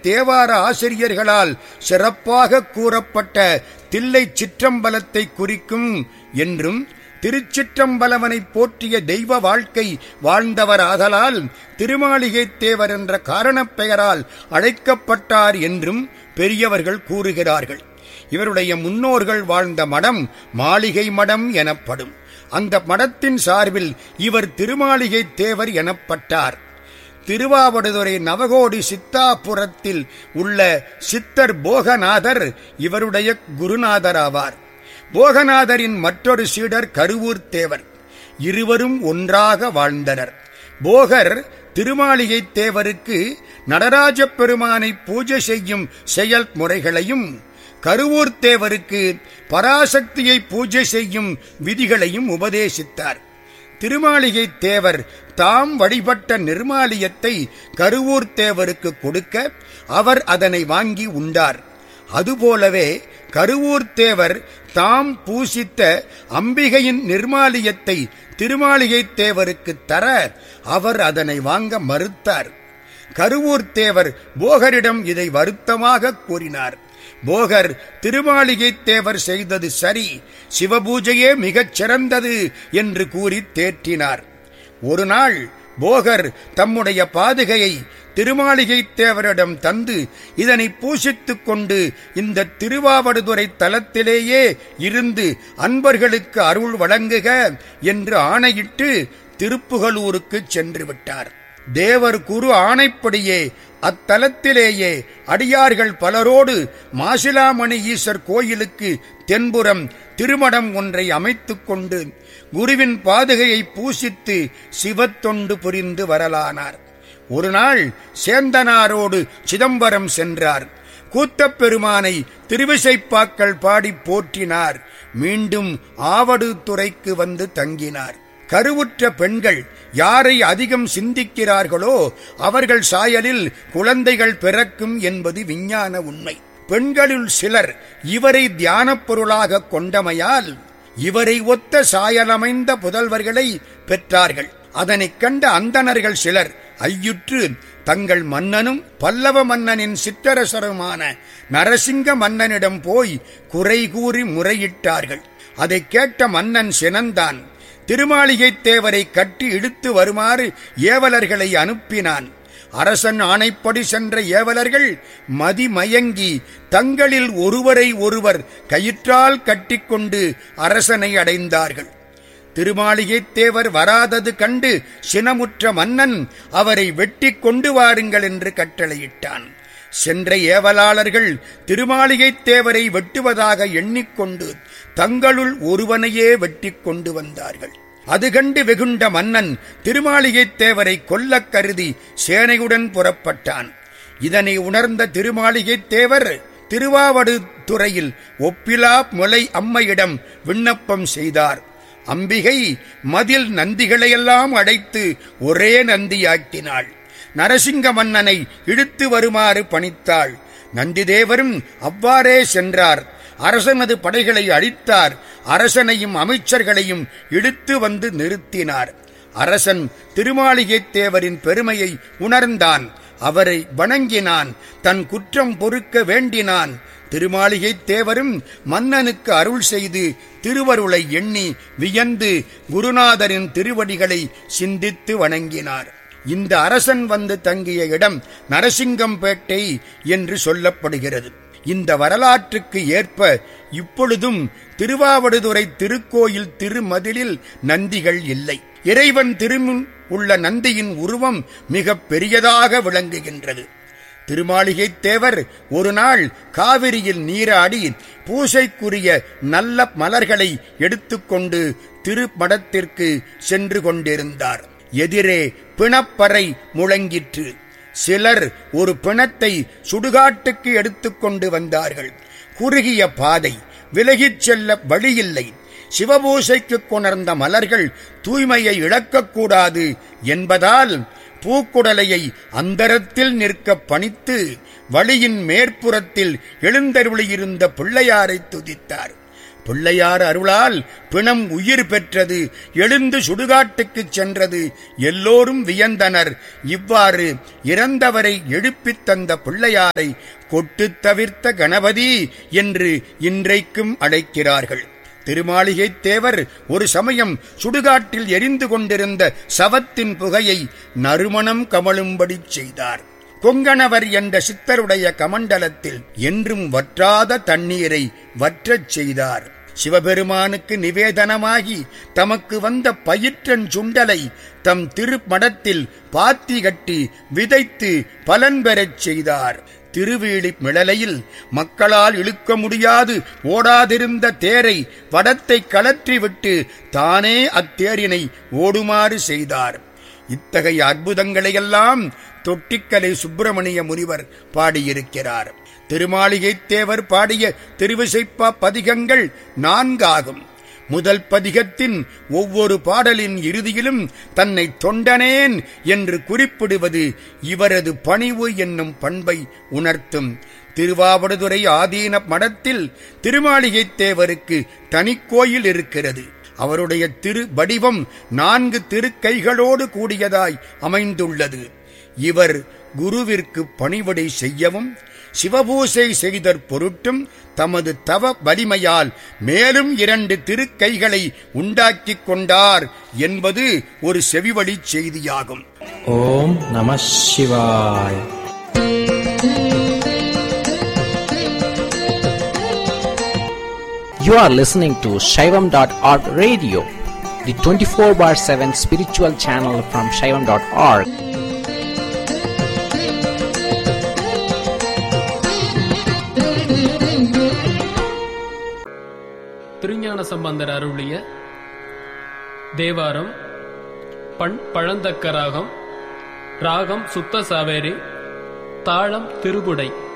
தேவார ஆசிரியர்களால் சிறப்பாக கூறப்பட்ட தில்லை சிற்றம்பலத்தை குறிக்கும் என்றும், திருச்சிற்றம்பலவனை போற்றிய தெய்வ வாழ்க்கை வாழ்ந்தவர் ஆதலால் திருமாளிகை தேவர் என்ற காரணப் பெயரால் அழைக்கப்பட்டார் என்றும் பெரியவர்கள் கூறுகிறார்கள். இவருடைய முன்னோர்கள் வாழ்ந்த மடம் மாளிகை மடம் எனப்படும். அந்த மடத்தின் சார்பில் இவர் திருமாளிகை தேவர் எனப்பட்டார். திருவாவடுதுறை நவகோடி சித்தாபுரத்தில் உள்ள சித்தர் போகநாதர் இவருடைய குருநாதர் ஆவார். போகநாதரின் மற்றொரு சீடர் கருவூர் தேவர். இருவரும் ஒன்றாக வாழ்ந்தனர். போகர் திருமாளிகை தேவருக்கு நடராஜ பெருமானை பூஜை செய்யும் செயல்முறைகளையும், கருவூர் தேவருக்கு பராசக்தியை பூஜை செய்யும் விதிகளையும் உபதேசித்தார். திருமாளிகை தேவர் தாம் வழிபட்ட நிர்மாலியத்தை கருவூர் தேவருக்கு கொடுக்க அவர் அதனை வாங்கி உண்டார். அதுபோலவே கருவூர் தேவர் தாம் பூசித்த அம்பிகையின் நிர்மாலியத்தை திருமாளிகை தேவருக்கு தர அவர் அதனை வாங்க மறுத்தார். கருவூர் தேவர் போகரிடம் இதை வருத்தமாக கூறினார். போகர் திருமாளிகை தேவர் செய்தது சரி, சிவபூஜையே மிகச் சிறந்தது என்று கூறி தேற்றினார். ஒரு நாள் போகர் தம்முடைய பாதுகையை திருமாளிகை தேவரிடம் தந்து இதனை பூசித்துக் கொண்டு இந்த திருவாவடுதுறை தலத்திலேயே இருந்து அன்பர்களுக்கு அருள் வழங்குக என்று ஆணையிட்டு திருப்புகலூருக்கு சென்று விட்டார். தேவர் குரு ஆணைப்படியே அத்தலத்திலேயே அடியார்கள் பலரோடு மாசிலாமணி ஈசர் கோயிலுக்கு தென்புறம் திருமடம் ஒன்றை அமைத்துக் கொண்டு குருவின் பாதுகையை பூசித்து சிவத்தொண்டு புரிந்து வரலானார். ஒரு நாள் சேந்தனாரோடு சிதம்பரம் சென்றார். கூத்தப் பெருமானை திருவிசைப்பாக்கள் பாடி போற்றினார். மீண்டும் ஆவடுதுறைக்கு வந்து தங்கினார். கருவுற்ற பெண்கள் யாரை அதிகம் சிந்திக்கிறார்களோ அவர்கள் சாயலில் குழந்தைகள் பிறக்கும் என்பது விஞ்ஞான உண்மை. பெண்களுள் சிலர் இவரை தியானப் பொருளாக கொண்டமையால் இவரை ஒத்த சாயலமைந்த புதல்வர்களை பெற்றார்கள். அதனைக் கண்ட அந்தணர்கள் சிலர் ஐயுற்று தங்கள் மன்னனும் பல்லவ மன்னனின் சிற்றரசருமான நரசிங்க மன்னனிடம் போய் குறை கூறி முறையிட்டார்கள். அதை கேட்ட மன்னன் சினந்தான். திருமாளிகை தேவரை கட்டி இழுத்து வருமாறு ஏவலர்களை அனுப்பினான். அரசன் ஆணைப்படி சென்ற ஏவலர்கள் மதிமயங்கி தங்களில் ஒருவரை ஒருவர் கயிற்றால் கட்டிக்கொண்டு அரசனை அடைந்தார்கள். திருமாளிகை தேவர் வராதது கண்டு சினமுற்ற மன்னன் அவரை வெட்டி கொண்டு வாருங்கள் என்று கட்டளையிட்டான். சென்ற ஏவலாளர்கள் திருமாளிகை தேவரை வெட்டுவதாக எண்ணிக்கொண்டு தங்களுள் ஒருவனையே வெட்டி கொண்டு வந்தார்கள். அது கண்டு வெகுண்ட மன்னன் திருமாளிகை தேவரை கொல்லக் கருதி சேனையுடன் புறப்பட்டான். இதனை உணர்ந்த திருமாளிகை தேவர் திருவாவடுதுறையில் ஒப்பிலா முலை அம்மையிடம் விண்ணப்பம் செய்தார். அம்பிகை மதில் நந்திகளையெல்லாம் அடைத்து ஒரே நந்தியாக்கினாள். நரசிங்க மன்னனை இழுத்து வருமாறு பணித்தாள். நந்திதேவரும் அவ்வாறே சென்றார். அரசனது படைகளை அழித்தார். அரசனையும் அமைச்சர்களையும் இழுத்து வந்து நிறுத்தினார். அரசன் திருமாளிகை தேவரின் பெருமையை உணர்ந்தான். அவரை வணங்கினான். தன் குற்றம் பொறுக்க வேண்டினான். திருமாளிகை தேவரும் மன்னனுக்கு அருள் செய்து திருவருளை எண்ணி வியந்து குருநாதரின் திருவடிகளை சிந்தித்து வணங்கினார். இந்த அரசன் வந்து தங்கிய இடம் நரசிங்கம்பேட்டை என்று சொல்லப்படுகிறது. இந்த வரலாற்றுக்கு ஏற்ப இப்பொழுதும் திருவாவடுதுறை திருக்கோயில் திருமதிலில் நந்திகள் இல்லை. இறைவன் திருமுன் உள்ள நந்தியின் உருவம் மிக பெரியதாக விளங்குகின்றது. திருமாளிகை தேவர் ஒரு நாள் காவிரியில் நீராடி பூசைக்குரிய நல்ல மலர்களை எடுத்துக்கொண்டு திருமடத்திற்கு சென்று கொண்டிருந்தார். எதிரே பிணப்பறை முழங்கிற்று. சிலர் ஒரு பிணத்தை சுடுகாட்டுக்கு எடுத்துக்கொண்டு வந்தார்கள். குறுகிய பாதை, விலகிச் செல்ல வழியில்லை. சிவபூசைக்கு கொணர்ந்த மலர்கள் தூய்மையை இழக்கக்கூடாது என்பதால் பூக்குடலையை அந்தரத்தில் நிற்க பணித்து வழியின் மேற்புறத்தில் எழுந்தருளியிருந்த பிள்ளையாரை துதித்தார். பிள்ளையார் அருளால் பிணம் உயிர் பெற்றது, எழுந்து சுடுகாட்டுக்குச் சென்றது. எல்லோரும் வியந்தனர். இவ்வாறு இறந்தவரை எழுப்பித் தந்த பிள்ளையாரை கொட்டுத் தவிர்த்த கணபதி என்று இன்றைக்கும் அழைக்கிறார்கள். திருமாளிகைத் தேவர் ஒரு சமயம் சுடுகாட்டில் எரிந்து கொண்டிருந்த சவத்தின் புகையை நறுமணம் கமழும்படி செய்தார். கொங்கணவர் என்ற சித்தருடைய கமண்டலத்தில் என்றும் வற்றாத தண்ணீரை வற்றச் செய்தார். சிவபெருமானுக்கு நிவேதனமாகி தமக்கு வந்த பயிற்றன் சுண்டலை தம் திருமடத்தில் பாத்தி கட்டி விதைத்து பலன் பெறச் செய்தார். திருவேலி மிளலையில் மக்களால் இழுக்க முடியாது ஓடாதிருந்த தேரை வடத்தை கலற்றிவிட்டு தானே அத்தேரினை ஓடுமாறு செய்தார். இத்தகைய அற்புதங்களையெல்லாம் தொட்டிக்கலை சுப்பிரமணிய முனிவர் பாடியிருக்கிறார். திருமாளிகைத் தேவர் பாடிய திருவிசைப்பா பதிகங்கள் 4 ஆகும். முதல் பதிகத்தின் ஒவ்வொரு பாடலின் இறுதியிலும் தன்னை தொண்டனேன் என்று குறிப்பிடுவது இவரது பணிவு என்னும் பண்பை உணர்த்தும். திருவாவடுதுறை ஆதீன மடத்தில் திருமாளிகைத் தேவருக்கு தனிக்கோயில் இருக்கிறது. அவருடைய திரு வடிவம் 4 திருக்கைகளோடு கூடியதாய் அமைந்துள்ளது. இவர் குருவிற்கு பணிவிடை செய்யவும் சிவபூசை செய்தற் பொருட்டும் தமது தவ வலிமையால் மேலும் 2 திருக்கைகளை உண்டாக்கிக் கொண்டார் என்பது ஒரு செவிவழி செய்தியாகும். ஓம் நம சிவாய. You are listening to Shaivam.org radio, the 24/7 spiritual channel from Shaivam.org. Thirugnana Sambandar அருளிய தேவாரம். பண் பழந்தக்க ராகம், ராகம் சுத்த சாவேரி, தாளம் திருகுடை.